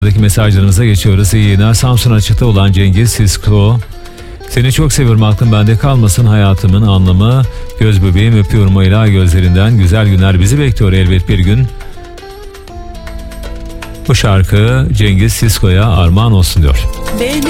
Mesajlarınıza geçiyoruz. İyi yayınlar. Samsun Açık'ta olan Cengiz Sisko. Seni çok seviyorum, aklım bende kalmasın, hayatımın anlamı, göz bebeğim, öpüyorum o ilahi gözlerinden, güzel günler bizi bekliyor elbet bir gün. Bu şarkı Cengiz Sisko'ya armağan olsun diyor.